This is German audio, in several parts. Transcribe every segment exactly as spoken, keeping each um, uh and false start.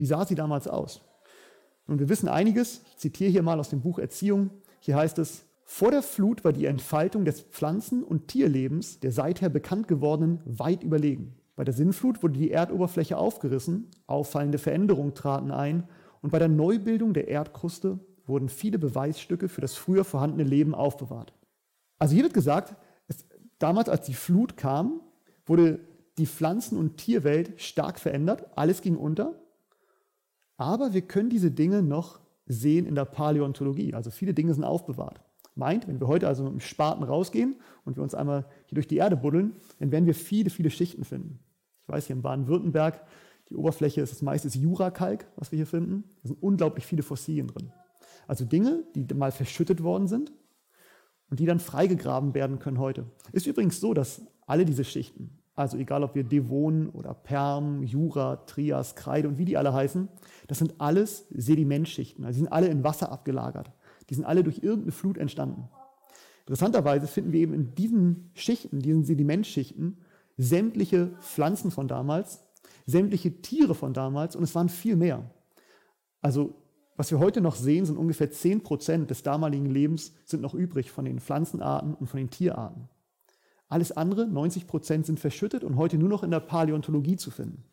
Wie sah sie damals aus? Und wir wissen einiges, ich zitiere hier mal aus dem Buch Erziehung, hier heißt es: Vor der Flut war die Entfaltung des Pflanzen- und Tierlebens der seither bekannt gewordenen weit überlegen. Bei der Sintflut wurde die Erdoberfläche aufgerissen, auffallende Veränderungen traten ein und bei der Neubildung der Erdkruste wurden viele Beweisstücke für das früher vorhandene Leben aufbewahrt. Also hier wird gesagt, es, damals als die Flut kam, wurde die Pflanzen- und Tierwelt stark verändert, alles ging unter, aber wir können diese Dinge noch sehen in der Paläontologie, also viele Dinge sind aufbewahrt. Meint, wenn wir heute also mit dem Spaten rausgehen und wir uns einmal hier durch die Erde buddeln, dann werden wir viele, viele Schichten finden. Ich weiß, hier in Baden-Württemberg, die Oberfläche ist das meiste Jurakalk, was wir hier finden. Da sind unglaublich viele Fossilien drin. Also Dinge, die mal verschüttet worden sind und die dann freigegraben werden können heute. Ist übrigens so, dass alle diese Schichten, also egal ob wir Devon oder Perm, Jura, Trias, Kreide und wie die alle heißen, das sind alles Sedimentschichten. Also die sind alle in Wasser abgelagert. Die sind alle durch irgendeine Flut entstanden. Interessanterweise finden wir eben in diesen Schichten, diesen Sedimentschichten, sämtliche Pflanzen von damals, sämtliche Tiere von damals und es waren viel mehr. Also was wir heute noch sehen, sind ungefähr zehn Prozent des damaligen Lebens sind noch übrig von den Pflanzenarten und von den Tierarten. Alles andere, neunzig Prozent, sind verschüttet und heute nur noch in der Paläontologie zu finden.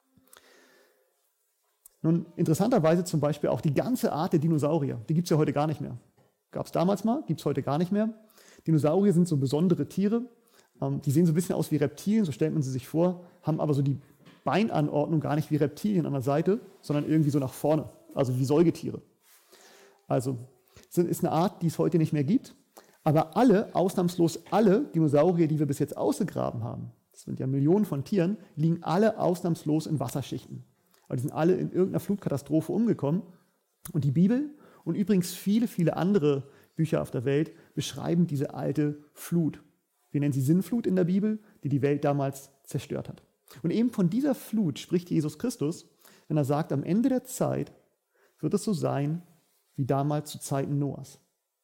Nun, interessanterweise zum Beispiel auch die ganze Art der Dinosaurier, die gibt es ja heute gar nicht mehr. Gab es damals mal, gibt es heute gar nicht mehr. Dinosaurier sind so besondere Tiere, ähm, die sehen so ein bisschen aus wie Reptilien, so stellt man sie sich vor, haben aber so die Beinanordnung gar nicht wie Reptilien an der Seite, sondern irgendwie so nach vorne, also wie Säugetiere. Also sind, ist eine Art, die es heute nicht mehr gibt, aber alle, ausnahmslos alle Dinosaurier, die wir bis jetzt ausgegraben haben, das sind ja Millionen von Tieren, liegen alle ausnahmslos in Wasserschichten. Aber die sind alle in irgendeiner Flutkatastrophe umgekommen. Und die Bibel und übrigens viele, viele andere Bücher auf der Welt beschreiben diese alte Flut. Wir nennen sie Sintflut in der Bibel, die die Welt damals zerstört hat. Und eben von dieser Flut spricht Jesus Christus, wenn er sagt, am Ende der Zeit wird es so sein, wie damals zu Zeiten Noahs.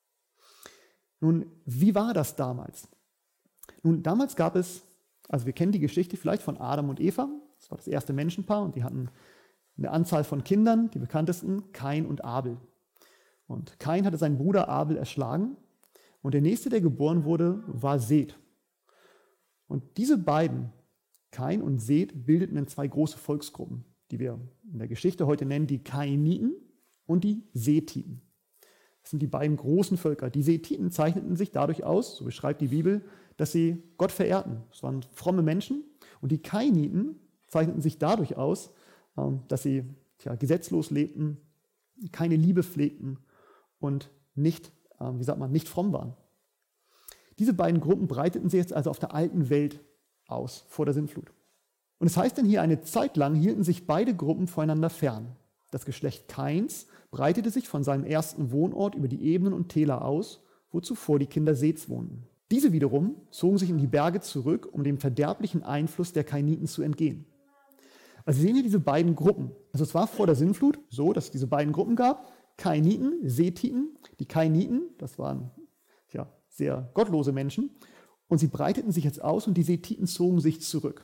Nun, wie war das damals? Nun, damals gab es, also wir kennen die Geschichte vielleicht von Adam und Eva, das war das erste Menschenpaar und die hatten eine Anzahl von Kindern, die bekanntesten, Kain und Abel. Und Kain hatte seinen Bruder Abel erschlagen und der nächste, der geboren wurde, war Seth. Und diese beiden, Kain und Seth, bildeten dann zwei große Volksgruppen, die wir in der Geschichte heute nennen die Kainiten und die Sethiten. Das sind die beiden großen Völker. Die Sethiten zeichneten sich dadurch aus, so beschreibt die Bibel, dass sie Gott verehrten. Das waren fromme Menschen. Und die Kainiten zeichneten sich dadurch aus, dass sie tja, gesetzlos lebten, keine Liebe pflegten und nicht, wie sagt man, nicht fromm waren. Diese beiden Gruppen breiteten sich jetzt also auf der alten Welt aus, vor der Sintflut. Und es heißt dann hier, eine Zeit lang hielten sich beide Gruppen voneinander fern. Das Geschlecht Kains breitete sich von seinem ersten Wohnort über die Ebenen und Täler aus, wo zuvor die Kinder Seths wohnten. Diese wiederum zogen sich in die Berge zurück, um dem verderblichen Einfluss der Kainiten zu entgehen. Also sehen wir diese beiden Gruppen. Also es war vor der Sintflut so, dass es diese beiden Gruppen gab, Kainiten, Sethiten. Die Kainiten, das waren ja, sehr gottlose Menschen, und sie breiteten sich jetzt aus und die Sethiten zogen sich zurück,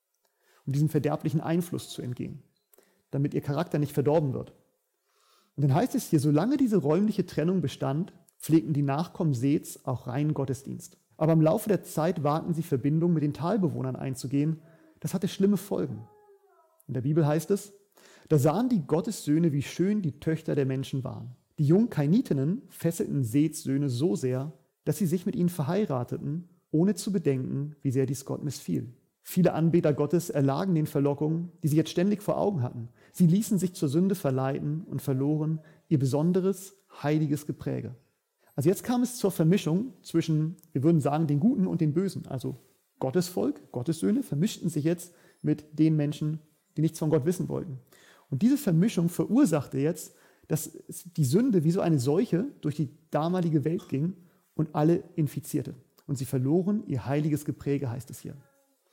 um diesem verderblichen Einfluss zu entgehen, damit ihr Charakter nicht verdorben wird. Und dann heißt es hier, solange diese räumliche Trennung bestand, pflegten die Nachkommen Seths auch reinen Gottesdienst. Aber im Laufe der Zeit wagten sie Verbindungen mit den Talbewohnern einzugehen. Das hatte schlimme Folgen. In der Bibel heißt es, da sahen die Gottessöhne, wie schön die Töchter der Menschen waren. Die jungen Kainitinnen fesselten Seths Söhne so sehr, dass sie sich mit ihnen verheirateten, ohne zu bedenken, wie sehr dies Gott missfiel. Viele Anbeter Gottes erlagen den Verlockungen, die sie jetzt ständig vor Augen hatten. Sie ließen sich zur Sünde verleiten und verloren ihr besonderes, heiliges Gepräge. Also jetzt kam es zur Vermischung zwischen, wir würden sagen, den Guten und den Bösen. Also Gottes Volk, Gottes Söhne vermischten sich jetzt mit den Menschen, die nichts von Gott wissen wollten. Und diese Vermischung verursachte jetzt, dass die Sünde wie so eine Seuche durch die damalige Welt ging und alle infizierte. Und sie verloren ihr heiliges Gepräge, heißt es hier.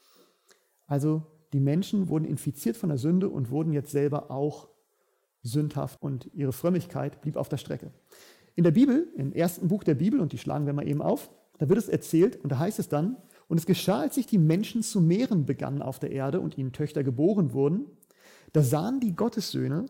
Also die Menschen wurden infiziert von der Sünde und wurden jetzt selber auch sündhaft und ihre Frömmigkeit blieb auf der Strecke. In der Bibel, im ersten Buch der Bibel, und die schlagen wir mal eben auf, da wird es erzählt und da heißt es dann, und es geschah, als sich die Menschen zu mehren begannen auf der Erde und ihnen Töchter geboren wurden, Da sahen die Gottessöhne